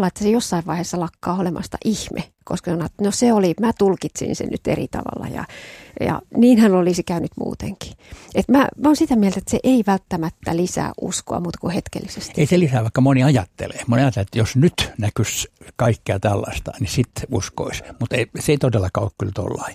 olla, että se jossain vaiheessa lakkaa olemasta ihme, koska se oli, mä tulkitsin sen nyt eri tavalla ja niinhän olisi käynyt muutenkin. Et mä oon sitä mieltä, että se ei välttämättä lisää uskoa muuta kuin hetkellisesti. Ei se lisää, vaikka moni ajattelee. Moni ajattelee, että jos nyt näkyisi kaikkea tällaista, niin sitten uskoisi. Mutta se ei todellakaan ole kyllä tollain.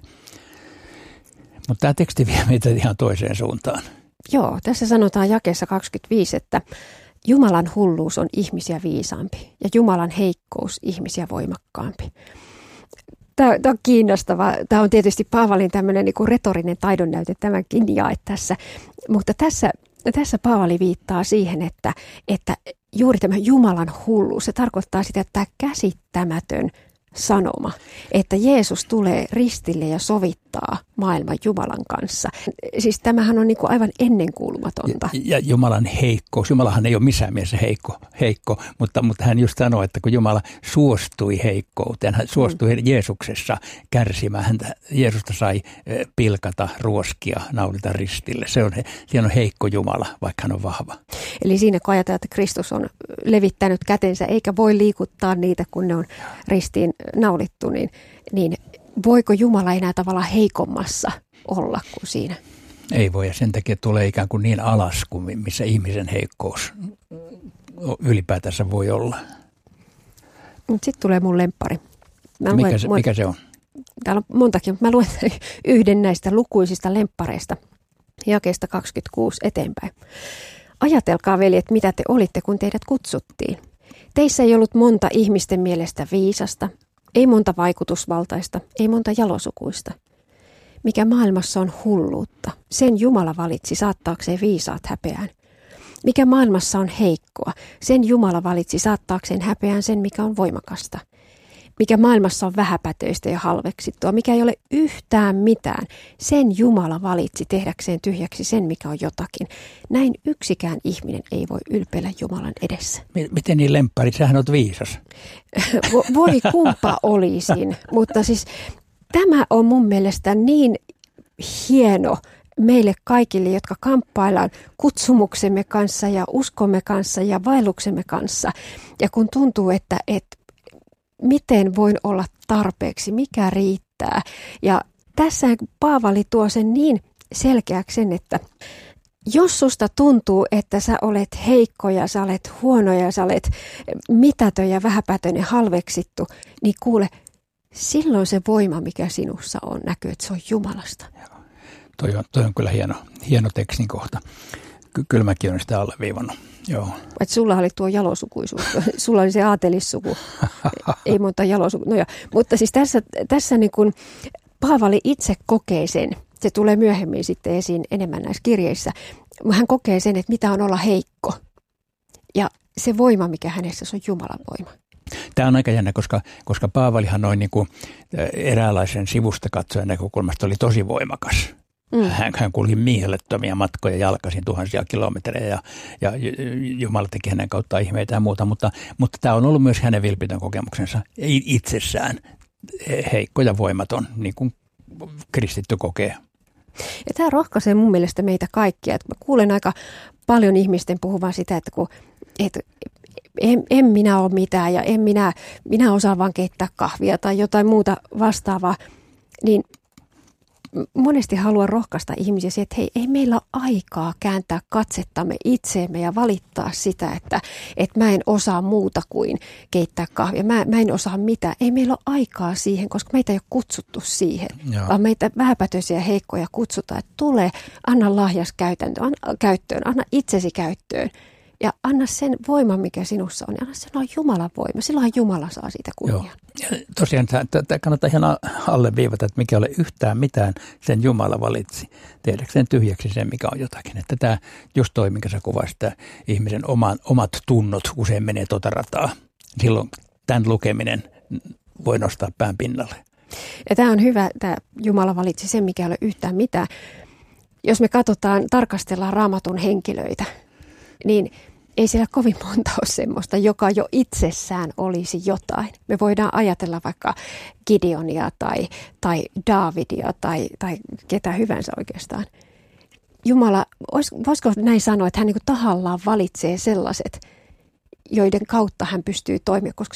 Mutta tämä teksti vie meitä ihan toiseen suuntaan. Joo, tässä sanotaan jakeessa 25, että Jumalan hulluus on ihmisiä viisaampi ja Jumalan heikkous ihmisiä voimakkaampi. Tämä on kiinnostavaa. Tämä on tietysti Paavalin tämmöinen niin kuin retorinen taidonnäyte tämänkin jae tässä. Mutta tässä Paavali viittaa siihen, että juuri tämä Jumalan hulluus, se tarkoittaa sitä, että tämä käsittämätön sanoma, että Jeesus tulee ristille ja sovittaa maailman Jumalan kanssa. Siis tämähän on niin kuin aivan ennenkuulumatonta. Ja Jumalan heikkous. Jumalahan ei ole missään mielessä heikko, mutta hän just sanoi, että kun Jumala suostui heikkouteen, hän suostui Jeesuksessa kärsimään, häntä Jeesusta sai pilkata, ruoskia, naulita ristille. Siinä on heikko Jumala, vaikka hän on vahva. Eli siinä kun ajatellaan, että Kristus on levittänyt kätensä eikä voi liikuttaa niitä, kun ne on ristiin naulittu, niin voiko Jumala enää tavallaan heikommassa olla kuin siinä? Ei voi, ja sen takia tulee ikään kuin niin alas kuin missä ihmisen heikkous ylipäätänsä voi olla. Sitten tulee mun lemppari. Mikä se on? Täällä on montakin, mutta mä luen yhden näistä lukuisista lemppareista jakeesta 26 eteenpäin. Ajatelkaa, veljet, mitä te olitte, kun teidät kutsuttiin. Teissä ei ollut monta ihmisten mielestä viisasta, ei monta vaikutusvaltaista, ei monta jalosukuista. Mikä maailmassa on hulluutta, sen Jumala valitsi saattaakseen viisaat häpeään. Mikä maailmassa on heikkoa, sen Jumala valitsi saattaakseen häpeään sen, mikä on voimakasta. Mikä maailmassa on vähäpätöistä ja halveksittua, mikä ei ole yhtään mitään, sen Jumala valitsi tehdäkseen tyhjäksi sen, mikä on jotakin. Näin yksikään ihminen ei voi ylpeillä Jumalan edessä. Miten niin lempparit? Sähän olet viisas. Voi kumpa olisin, mutta siis tämä on mun mielestä niin hieno meille kaikille, jotka kamppaillaan kutsumuksemme kanssa ja uskomme kanssa ja vaelluksemme kanssa. Ja kun tuntuu, että miten voin olla tarpeeksi, mikä riittää. Ja tässä Paavali tuo sen niin selkeäksi sen, että jos susta tuntuu, että sä olet heikko ja sä olet huono ja sä olet mitätön ja vähäpätöinen halveksittu, niin kuule, silloin se voima, mikä sinussa on, näkyy, että se on Jumalasta. Toi on kyllä hieno tekstin kohta. Kyllä mäkin olen sitä alleviivannut. Joo. Että sulla oli tuo jalosukuisuus, sulla oli se aatelissuku, ei monta jalosuku. No joo. Mutta siis tässä niin kuin Paavali itse kokee sen, se tulee myöhemmin sitten esiin enemmän näissä kirjeissä. Hän kokee sen, että mitä on olla heikko ja se voima, mikä hänessä, se on Jumalan voima. Tämä on aika jännä, koska Paavalihan noin niin kuin eräänlaisen sivusta katsojan näkökulmasta oli tosi voimakas. Hän kulki mielettömiä matkoja jalkaisin tuhansia kilometrejä ja Jumala teki hänen kauttaan ihmeitä ja muuta, mutta tämä on ollut myös hänen vilpitön kokemuksensa itsessään heikko ja voimaton, niin kuin kristitty kokee. Ja tämä rohkaisee mun mielestä meitä kaikkia. Että mä kuulen aika paljon ihmisten puhuvan sitä, että en minä ole mitään ja minä osaan vaan keittää kahvia tai jotain muuta vastaavaa, niin monesti haluan rohkaista ihmisiä siihen, että hei, ei meillä ole aikaa kääntää katsettamme itseemme ja valittaa sitä, että mä en osaa muuta kuin keittää kahvia. Mä en osaa mitään. Ei meillä ole aikaa siihen, koska meitä ei ole kutsuttu siihen, vaan meitä vähäpätöisiä heikkoja kutsutaan, että tule, anna lahjas käyttöön, anna itsesi käyttöön. Ja anna sen voiman, mikä sinussa on. Ja anna sen Jumalan voima. Silloinhan Jumala saa siitä kunnian. Ja tosiaan tämä kannattaa ihan alleviivata, että mikä ole yhtään mitään, sen Jumala valitsi tehdäkseen tyhjäksi sen, mikä on jotakin. Että tämä just toi, minkä sä kuvasit, että ihmisen omat tunnot usein menee tota rataa. Silloin tämän lukeminen voi nostaa pään pinnalle. Ja tämä on hyvä, että Jumala valitsi sen, mikä ei ole yhtään mitään. Jos me tarkastellaan Raamatun henkilöitä, niin ei siellä kovin monta ole semmoista, joka jo itsessään olisi jotain. Me voidaan ajatella vaikka Gideonia tai Daavidia tai ketä hyvänsä oikeastaan. Jumala, voisiko näin sanoa, että hän niin kuin tahallaan valitsee sellaiset, joiden kautta hän pystyy toimimaan, koska